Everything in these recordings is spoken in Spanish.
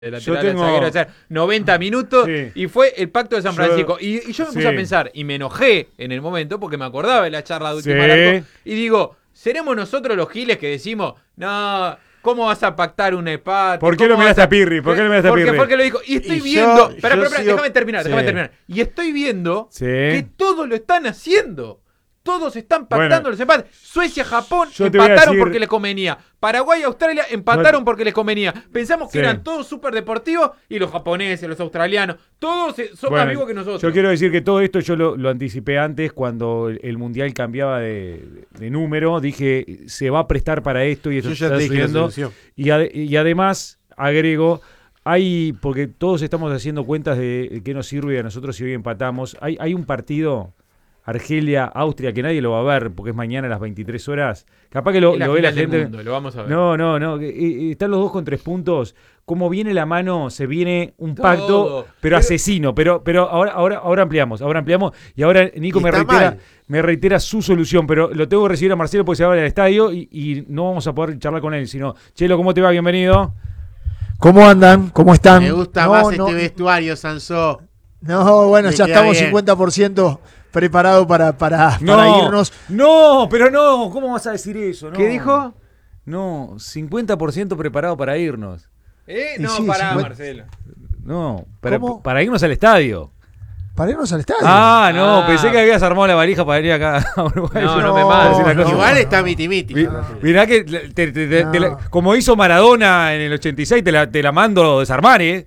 de lateral al zaguero, o sea, 90 minutos, y fue el pacto de San Francisco. Y yo me puse a pensar, y me enojé en el momento, porque me acordaba de la charla de última largo, y digo, ¿seremos nosotros los giles que decimos, no, cómo vas a pactar un empate? ¿Por qué no miraste a Pirri? ¿Por qué no miraste a Pirri? Porque lo dijo, y estoy viendo, espera, déjame terminar, y estoy viendo que todos lo están haciendo. Todos están pactando los empates. Suecia, Japón empataron porque les convenía. Paraguay y Australia empataron porque les convenía. Pensamos que eran todos súper deportivos y los japoneses, los australianos, todos son más vivos que nosotros. Yo quiero decir que todo esto yo lo anticipé antes cuando el Mundial cambiaba de número. Dije, se va a prestar para esto y eso está sucediendo. Y además, agrego, porque todos estamos haciendo cuentas de qué nos sirve a nosotros si hoy empatamos. Hay un partido... Argelia, Austria, que nadie lo va a ver porque es mañana a las 23 horas. Capaz que lo ve la gente. Lo vamos a ver. No. Están los dos con 3 puntos. Como viene la mano, se viene un pacto, pero asesino. Pero ahora ampliamos. Y ahora Nico me reitera su solución, pero lo tengo que recibir a Marcelo porque se va al estadio y no vamos a poder charlar con él. Sino, Chelo, ¿cómo te va? Bienvenido. ¿Cómo andan? ¿Cómo están? Me gusta más este vestuario, Sansó. No, bueno, ya estamos bien. 50%. Preparado para irnos. No, pero no, ¿cómo vas a decir eso? No. ¿Qué dijo? No, 50% preparado para irnos. Marcelo. No, para irnos al estadio. ¿Para irnos al estadio? Pensé que habías armado la valija para venir acá a Uruguay. No me mates. Igual está miti-miti. Mirá que, como hizo Maradona en el 86, te la mando desarmar, ¿eh?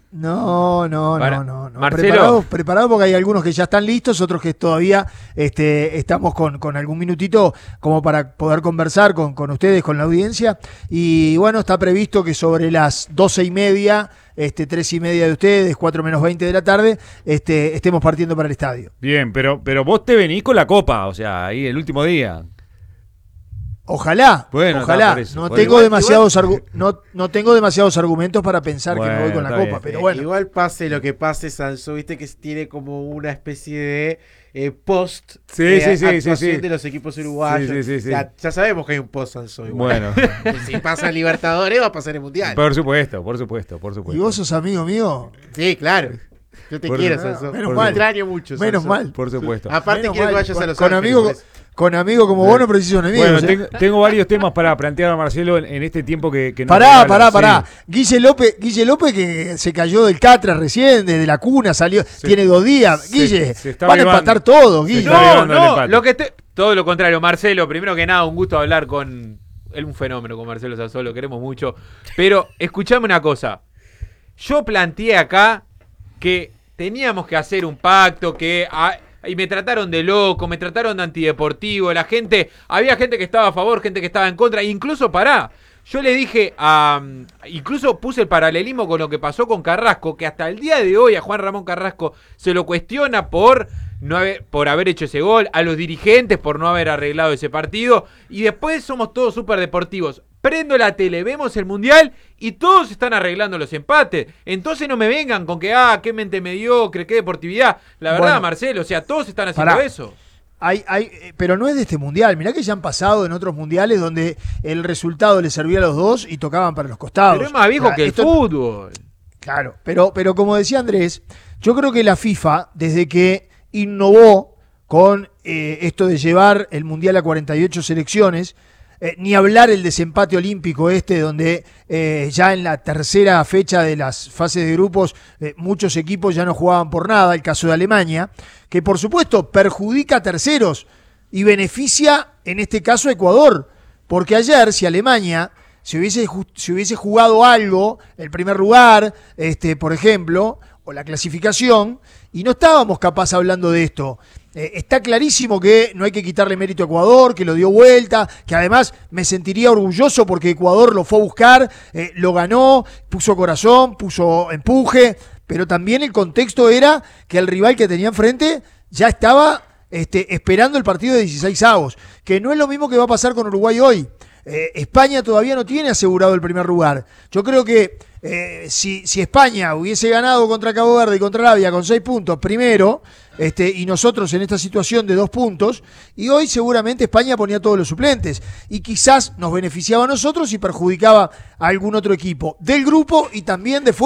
No. Marcelo. Preparado porque hay algunos que ya están listos, otros que todavía estamos con algún minutito como para poder conversar con ustedes, con la audiencia. Y bueno, está previsto que sobre las 12:30, 3:30 de ustedes, 4 menos 20 de la tarde, estemos partiendo para el estadio. Bien, pero vos te venís con la copa, o sea, ahí el último día. Ojalá. No tengo demasiados argumentos para pensar que me voy con la copa, pero bueno. Igual pase lo que pase, Sansó, viste que tiene como una especie de post actuación de los equipos uruguayos. Sí. Ya sabemos que hay un post, Sansó. Bueno. Si pasa el Libertadores, va a pasar el Mundial. Por supuesto. ¿Y vos sos amigo mío? Sí, claro. Yo te quiero, Sansó. Menos mal. Extraño mucho, Sansó. Menos mal. Por supuesto. Aparte quiero que vayas a Los Ángeles. Con amigo como vos no preciso enemigos. Bueno, tengo varios temas para plantear a Marcelo en este tiempo que nos Pará. Guille López que se cayó del Catra recién, desde la cuna, salió, tiene 2 días. Guille, van a empatar todo, Guille. Todo lo contrario, Marcelo, primero que nada, un gusto hablar con él, un fenómeno con Marcelo Sansó, lo queremos mucho. Pero escuchame una cosa. Yo planteé acá que teníamos que hacer un pacto, y me trataron de loco, me trataron de antideportivo, había gente que estaba a favor, gente que estaba en contra, incluso yo le dije incluso puse el paralelismo con lo que pasó con Carrasco, que hasta el día de hoy a Juan Ramón Carrasco se lo cuestiona por haber hecho ese gol, a los dirigentes por no haber arreglado ese partido, y después somos todos súper deportivos. Prendo la tele, vemos el Mundial y todos están arreglando los empates. Entonces no me vengan con que, qué mente mediocre, qué deportividad. La verdad, Marcelo, o sea, todos están haciendo eso. Pero no es de este Mundial. Mirá que ya han pasado en otros Mundiales donde el resultado les servía a los dos y tocaban para los costados. Pero es más viejo que el fútbol. Claro, pero como decía Andrés, yo creo que la FIFA, desde que innovó con esto de llevar el Mundial a 48 selecciones, ni hablar el desempate olímpico donde ya en la tercera fecha de las fases de grupos muchos equipos ya no jugaban por nada, el caso de Alemania, que por supuesto perjudica a terceros y beneficia en este caso a Ecuador, porque ayer si Alemania si hubiese jugado algo, el primer lugar, por ejemplo, o la clasificación, y no estábamos capaz hablando de esto. Está clarísimo que no hay que quitarle mérito a Ecuador, que lo dio vuelta, que además me sentiría orgulloso porque Ecuador lo fue a buscar, lo ganó, puso corazón, puso empuje, pero también el contexto era que el rival que tenía enfrente ya estaba esperando el partido de 16avos, que no es lo mismo que va a pasar con Uruguay hoy. España todavía no tiene asegurado el primer lugar. Yo creo que si España hubiese ganado contra Cabo Verde y contra Arabia con 6 puntos primero, y nosotros en esta situación de 2 puntos, y hoy seguramente España ponía todos los suplentes, y quizás nos beneficiaba a nosotros y perjudicaba a algún otro equipo del grupo y también de fuera.